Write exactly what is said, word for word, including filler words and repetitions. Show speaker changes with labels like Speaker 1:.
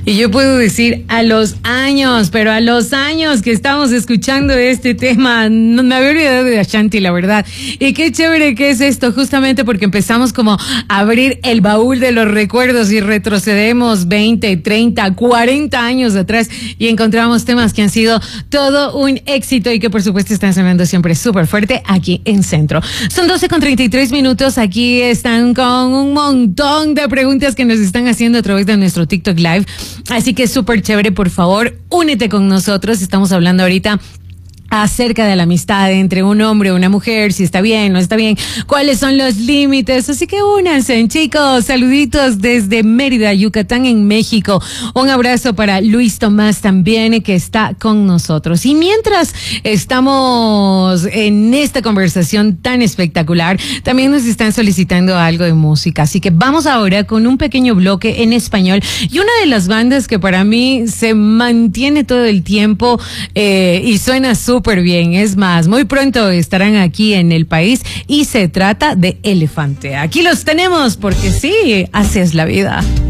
Speaker 1: Y yo puedo decir a los años, pero a los años que estamos escuchando este tema, no me había olvidado de Ashanti, la verdad. Y qué chévere que es esto, justamente porque empezamos como a abrir el baúl de los recuerdos y retrocedemos veinte, treinta, cuarenta años atrás y encontramos temas que han sido todo un éxito y que por supuesto están sonando siempre súper fuerte aquí en Centro. Son doce con treinta y tres minutos, aquí están con un montón de preguntas que nos están haciendo a través de nuestro TikTok Live. Así que súper chévere, por favor, únete con nosotros. Estamos hablando ahorita acerca de la amistad entre un hombre y una mujer, si está bien, no está bien, cuáles son los límites, así que únanse, chicos. Saluditos desde Mérida, Yucatán, en México. Un abrazo para Luis Tomás también, que está con nosotros. Y mientras estamos en esta conversación tan espectacular, también nos están solicitando algo de música, así que vamos ahora con un pequeño bloque en español y una de las bandas que para mí se mantiene todo el tiempo eh, y suena súper Súper bien, es más, muy pronto estarán aquí en el país y se trata de Elefante. Aquí los tenemos porque sí, así es la vida.